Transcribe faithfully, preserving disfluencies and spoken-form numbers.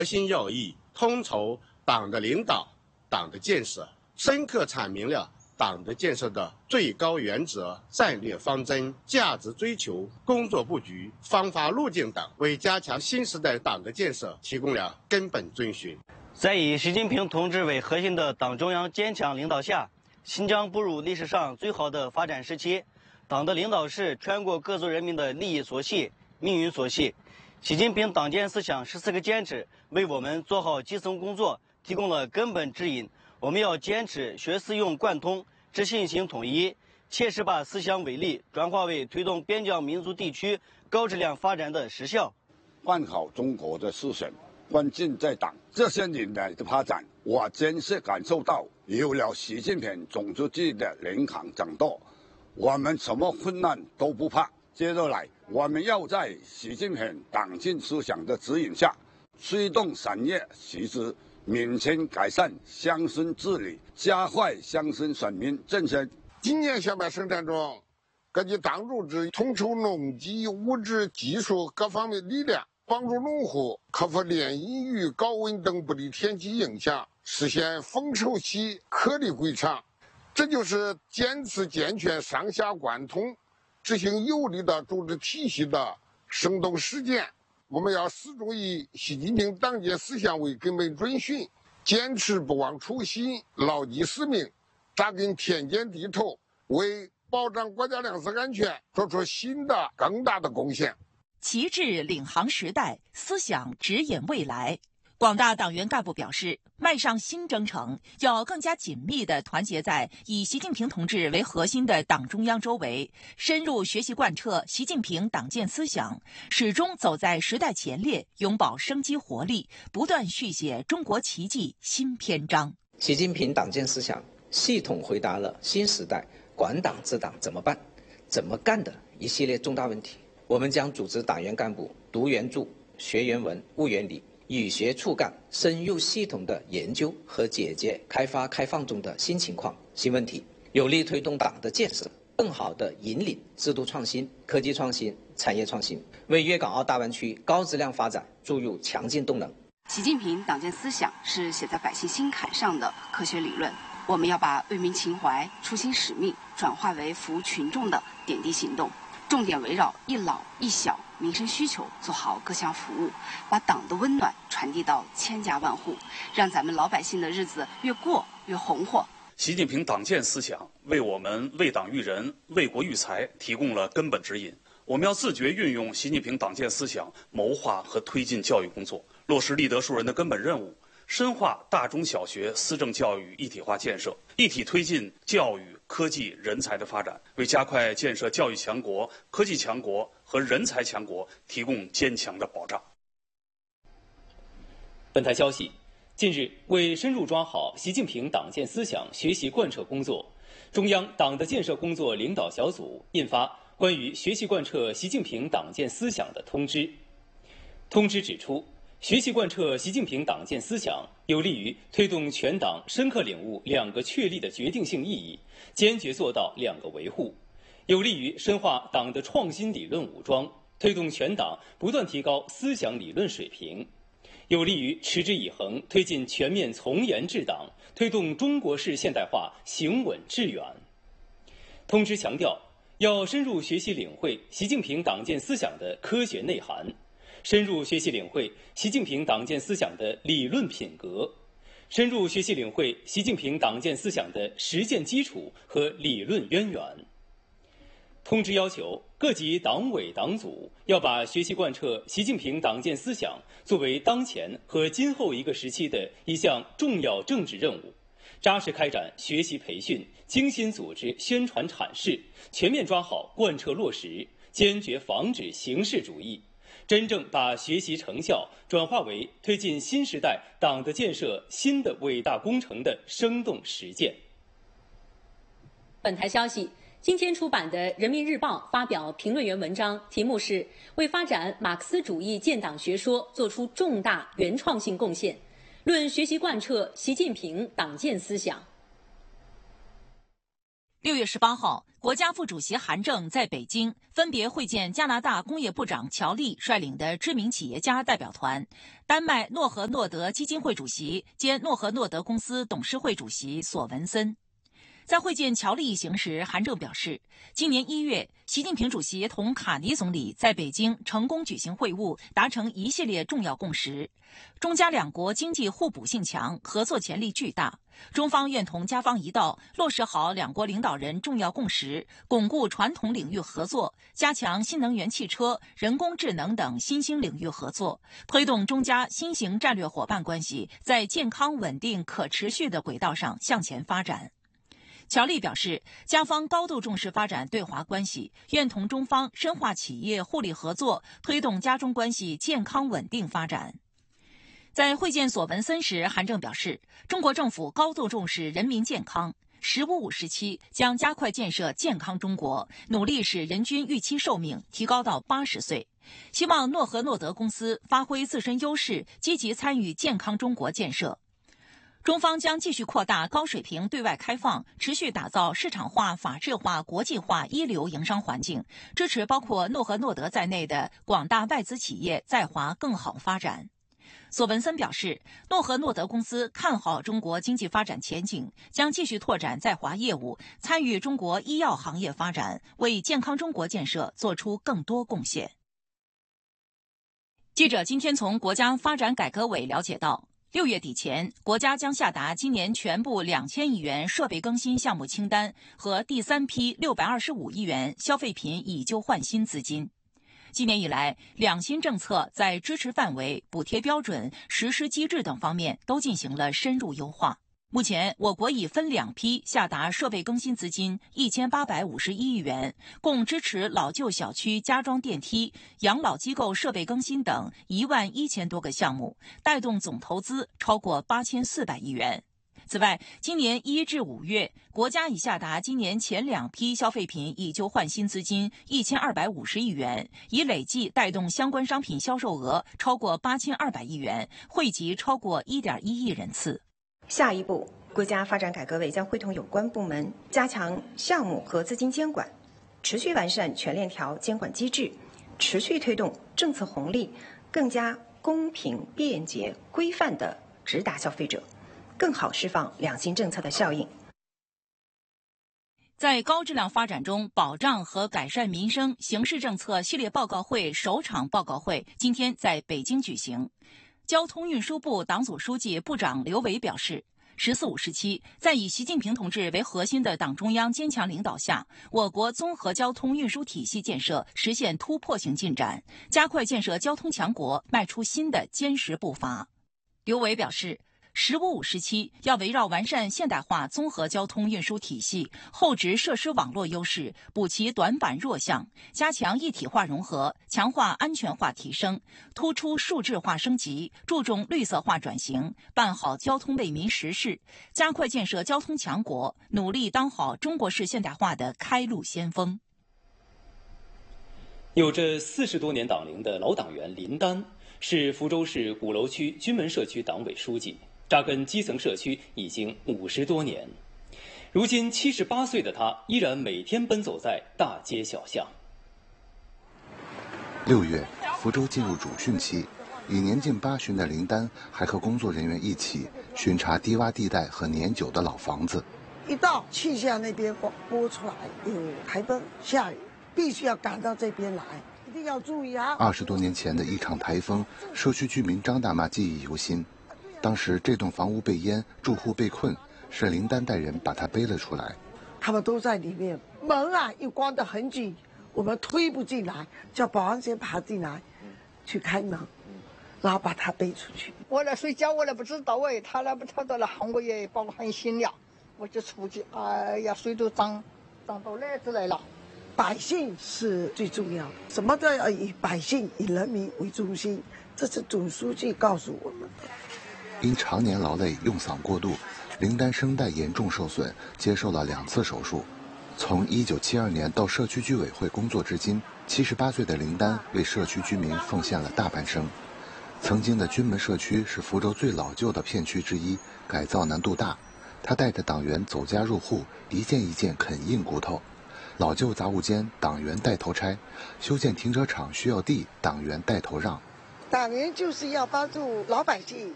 核心要义，统筹党的领导、党的建设，深刻阐明了党的建设的最高原则、战略方针、价值追求、工作布局、方法路径等，为加强新时代党的建设提供了根本遵循。 在以习近平同志为核心的党中央坚强领导下，新疆步入历史上最好的发展时期。党的领导是全国各族人民的利益所系、命运所系。习近平党建思想十四个坚持，为我们做好基层工作提供了根本指引。我们要坚持学思用贯通、知信行统一，切实把思想伟力转化为推动边疆民族地区高质量发展的实效。 办好中国的思想，关键在党。这些年来的发展，我真是感受到，有了习近平总书记的领航掌舵，我们什么困难都不怕。接着来，我们要在习近平党建思想的指引下，推动产业实施民生改善、乡村治理，加快乡村选民振兴。 今年小麦生产中，各级党组织统筹农机、物质、技术各方面力量，帮助农户克服连阴雨、高温等不利天气影响，实现丰收期颗粒归场。这就是坚持健全上下贯通、执行有力的组织体系的生动实践。我们要始终以习近平党建思想为根本遵循，坚持不忘初心，牢记使命，扎根田间地头，为保障国家粮食安全做出新的更大的贡献。 旗帜领航时代，思想指引未来。广大党员干部表示，迈上新征程，要更加紧密地团结在以习近平同志为核心的党中央周围，深入学习贯彻习近平党建思想，始终走在时代前列，永葆生机活力，不断续写中国奇迹新篇章。 习近平党建思想系统回答了新时代管党治党怎么办、怎么干的一系列重大问题。我们将组织党员干部读原著、学原文、悟原理，与学促干，深入系统的研究和解决开发开放中的新情况、新问题，有力推动党的建设，更好地引领制度创新、科技创新、产业创新，为粤港澳大湾区高质量发展注入强劲动能。 习近平党建思想是写在百姓心坎上的科学理论，我们要把为民情怀、初心使命转化为服务群众的点滴行动，重点围绕一老一小民生需求做好各项服务，把党的温暖传递到千家万户，让咱们老百姓的日子越过越红火。 习近平党建思想为我们为党育人、为国育才提供了根本指引。我们要自觉运用习近平党建思想，谋划和推进教育工作，落实立德树人的根本任务，深化大中小学思政教育一体化建设，一体推进教育、科技、人才的发展，为加快建设教育强国、科技强国和人才强国提供坚强的保障。 本台消息，近日，为深入抓好习近平党建思想学习贯彻工作，中央党的建设工作领导小组印发关于学习贯彻习近平党建思想的通知。通知指出，学习贯彻习近平党建思想，有利于推动全党深刻领悟两个确立的决定性意义，坚决做到两个维护，有利于深化党的创新理论武装，推动全党不断提高思想理论水平，有利于持之以恒推进全面从严治党，推动中国式现代化行稳致远。通知强调，要深入学习领会习近平党建思想的科学内涵，深入学习领会习近平党建思想的理论品格，深入学习领会习近平党建思想的实践基础和理论渊源。通知要求，各级党委党组要把学习贯彻习近平党建思想作为当前和今后一个时期的一项重要政治任务，扎实开展学习培训，精心组织宣传阐释，全面抓好贯彻落实，坚决防止形式主义，真正把学习成效转化为推进新时代党的建设新的伟大工程的生动实践。 本台消息，今天出版的《人民日报》发表评论员文章，题目是“为发展马克思主义建党学说作出重大原创性贡献”，论学习贯彻习近平党建思想。 六月十八号，国家副主席韩正在北京分别会见加拿大工业部长乔利率领的知名企业家代表团、丹麦诺和诺德基金会主席兼诺和诺德公司董事会主席索文森。在会见乔利一行时，韩正表示，今年一月，习近平主席同卡尼总理在北京成功举行会晤，达成一系列重要共识。中加两国经济互补性强，合作潜力巨大。中方愿同加方一道，落实好两国领导人重要共识，巩固传统领域合作，加强新能源汽车、人工智能等新兴领域合作，推动中加新型战略伙伴关系在健康、稳定、可持续的轨道上向前发展。乔利表示，加方高度重视发展对华关系，愿同中方深化企业互利合作，推动加中关系健康稳定发展。在会见索文森时，韩正表示，中国政府高度重视人民健康，十五五时期将加快建设健康中国，努力使人均预期寿命提高到八十岁。希望诺和诺德公司发挥自身优势，积极参与健康中国建设。中方将继续扩大高水平对外开放，持续打造市场化、法治化、国际化一流营商环境，支持包括诺和诺德在内的广大外资企业在华更好发展。索文森表示，诺和诺德公司看好中国经济发展前景，将继续拓展在华业务，参与中国医药行业发展，为健康中国建设做出更多贡献。记者今天从国家发展改革委了解到，六月底前，国家将下达今年全部两千亿元设备更新项目清单和第三批六百二十五亿元消费品以旧换新资金。今年以来，两新政策在支持范围、补贴标准、实施机制等方面都进行了深入优化。目前，我国已分两批下达设备更新资金一千八百五十一亿元，共支持老旧小区加装电梯、养老机构设备更新等一万一千多个项目，带动总投资超过八千四百亿元。此外，今年一至五月，国家已下达今年前两批消费品以旧换新资金一千二百五十亿元，已累计带动相关商品销售额超过八千二百亿元，惠及超过一点一亿人次。 下一步，国家发展改革委将会同有关部门加强项目和资金监管，持续完善全链条监管机制，持续推动政策红利更加公平、便捷、规范地直达消费者，更好释放两新政策的效应。 在高质量发展中保障和改善民生形势政策系列报告会首场报告会今天在北京举行。交通运输部党组书记、部长刘伟表示，十四五时期，在以习近平同志为核心的党中央坚强领导下，我国综合交通运输体系建设实现突破性进展，加快建设交通强国迈出新的坚实步伐。刘伟表示，十五五时期要围绕完善现代化综合交通运输体系，厚植设施网络优势，补其短板弱项，加强一体化融合，强化安全化提升，突出数字化升级，注重绿色化转型，办好交通为民实事，加快建设交通强国，努力当好中国式现代化的开路先锋。 有着四十多年党龄的老党员林丹是福州市鼓楼区军门社区党委书记，扎根基层社区已经五十多年，如今七十八岁的他依然每天奔走在大街小巷。 六月，福州进入主汛期，已年近八旬的林丹还和工作人员一起巡查低洼地带和年久的老房子。 一到气象那边广播出来有台风下雨，必须要赶到这边来，一定要注意啊！ 二十多年前的一场台风，社区居民张大妈记忆犹新。当时这栋房屋被淹，住户被困，是林丹带人把他背了出来。 他们都在里面，门啊又关得很紧，我们推不进来，叫保安先爬进来，去开门，然后把他背出去。 我来睡觉，我来不知道哎，他来不他到了喊我也把我喊醒了，我就出去，哎呀，水都涨，涨到哪子来了？ 百姓是最重要，什么都要以百姓、以人民为中心，这是总书记告诉我们的。 因常年劳累、用嗓过度，林丹声带严重受损，接受了两次手术。从一九七二年到社区居委会工作至今，七十八岁的林丹为社区居民奉献了大半生。曾经的军门社区是福州最老旧的片区之一，改造难度大。 他带着党员走家入户，一件一件啃硬骨头。老旧杂物间，党员带头拆；修建停车场需要地，党员带头让。 党员就是要帮助老百姓。